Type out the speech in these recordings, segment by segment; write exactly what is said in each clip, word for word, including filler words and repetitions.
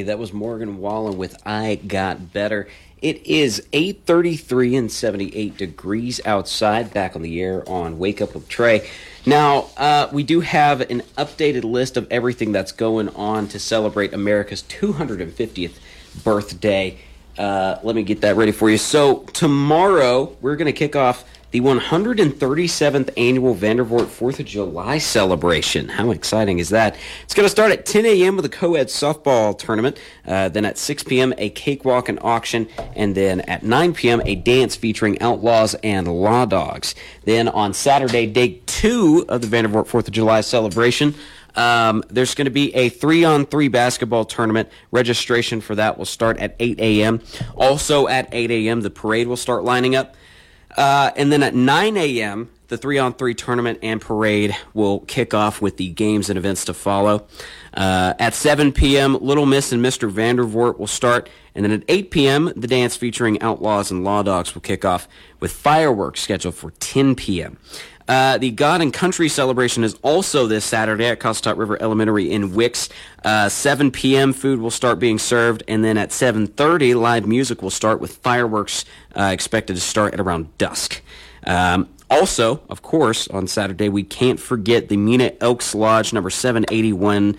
That was Morgan Wallen with I Got Better. It is eight thirty-three and seventy-eight degrees outside, back on the air on Wake Up with Trey. Now, uh, we do have an updated list of everything that's going on to celebrate America's two hundred fiftieth birthday. Uh, let me get that ready for you. So, tomorrow, we're going to kick off the one hundred thirty-seventh annual Vandervoort fourth of July celebration. How exciting is that? It's going to start at ten a.m. with a co-ed softball tournament. Uh, then at six p.m., a cakewalk and auction. And then at nine p.m., a dance featuring outlaws and law dogs. Then on Saturday, day two of the Vandervoort fourth of July celebration, Um, there's going to be a three-on-three basketball tournament. Registration for that will start at eight a.m. Also at eight a.m., the parade will start lining up. Uh, and then at nine a.m., the three-on-three tournament and parade will kick off with the games and events to follow. Uh, at seven p.m., Little Miss and Mister Vandervoort will start. And then at eight p.m., the dance featuring outlaws and law dogs will kick off with fireworks scheduled for ten p.m. Uh, the God and Country celebration is also this Saturday at Cossatot River Elementary in Wicks. Uh, seven p.m. food will start being served, and then at seven thirty, live music will start with fireworks uh, expected to start at around dusk. Um, also, of course, on Saturday, we can't forget the Mena Elks Lodge number seven eighty-one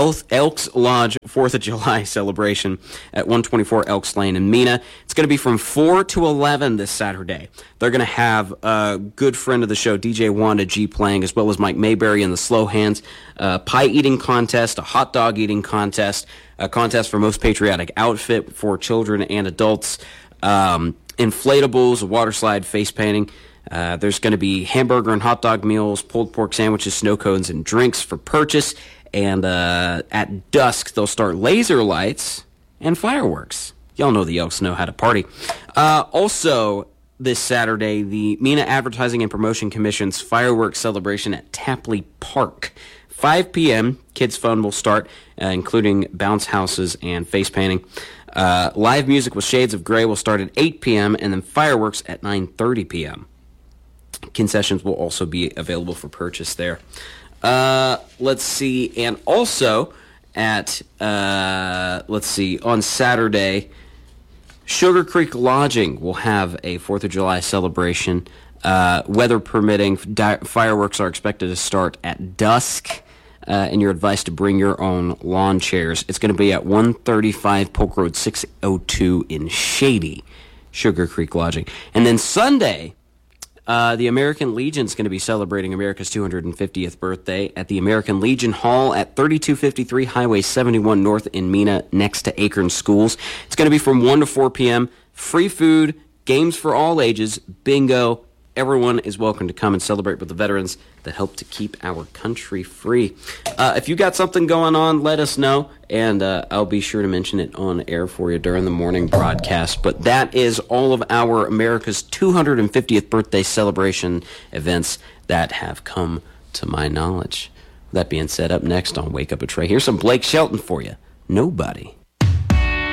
Elks Lodge fourth of July celebration at one twenty-four Elks Lane in Mena. It's going to be from four to eleven this Saturday. They're going to have a good friend of the show, D J Wanda G, playing, as well as Mike Mayberry and the Slow Hands, a pie eating contest, a hot dog eating contest, a contest for most patriotic outfit for children and adults, um, inflatables, a water slide, face painting. Uh, there's going to be hamburger and hot dog meals, pulled pork sandwiches, snow cones, and drinks for purchase. And uh, at dusk, they'll start laser lights and fireworks. Y'all know the Elks know how to party. Uh, also, this Saturday, the Mena Advertising and Promotion Commission's fireworks celebration at Tapley Park. five p.m., kids' fun will start, uh, including bounce houses and face painting. Uh, live music with Shades of Grey will start at eight p.m., and then fireworks at nine thirty p.m. Concessions will also be available for purchase there. Uh, let's see, and also at, uh, let's see, on Saturday, Sugar Creek Lodging will have a fourth of July celebration. Uh, weather permitting, di- fireworks are expected to start at dusk, uh, and you're advised to bring your own lawn chairs. It's going to be at one thirty-five Polk Road six oh two in Shady, Sugar Creek Lodging. And then Sunday, Uh, the American Legion is going to be celebrating America's two hundred fiftieth birthday at the American Legion Hall at thirty-two fifty-three Highway seventy-one North in Mena, next to Akron Schools. It's going to be from one to four p.m. Free food, games for all ages, bingo. Everyone is welcome to come and celebrate with the veterans that help to keep our country free. Uh, if you got something going on, let us know, and uh, I'll be sure to mention it on air for you during the morning broadcast. But that is all of our America's two hundred fiftieth birthday celebration events that have come to my knowledge. That being said, up next on Wake Up with Trey, here's some Blake Shelton for you. Nobody